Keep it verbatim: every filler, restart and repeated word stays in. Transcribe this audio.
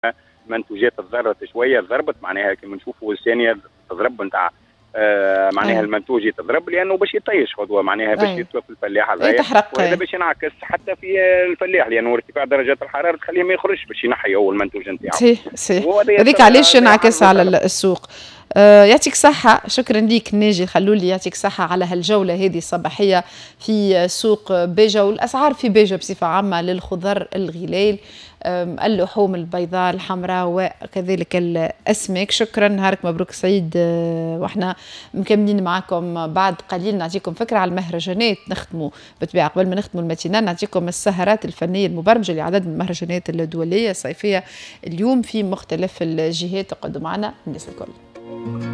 منتوجات تضررت شويه، ضربت معناها كما نشوفوا الثانيه تضرب نتاع آه معناها أي. المنتوج يتضرب لانه باش يطيش غدوه معناها باش يتوفى الفلاح أي هذايا، تحرق. وهذا باش ينعكس حتى في الفلاح لانه ارتفاع درجات الحراره تخليه ما يخرجش باش ينحي هو المنتوج نتاعو. صحيح صحيح. هذيك علاش ينعكس على السوق. آه يعطيك صحة، شكرا ليك ناجي خلولي، يعطيك صحة على هالجولة هذه الصباحية في سوق بيجا والأسعار في بيجا بصفة عامة للخضر الغلال، اللحوم البيضاء الحمراء وكذلك الأسماك. شكرا، نهارك مبروك سعيد. واحنا مكملين معكم بعد قليل نعطيكم فكرة على المهرجانات، نختموا بالطبيعة قبل ما نختموا الماتينال نعطيكم السهرات الفنية المبرمجة لعدد من المهرجانات الدولية الصيفية اليوم في مختلف الجهات. تقعدوا معنا الناس الكل.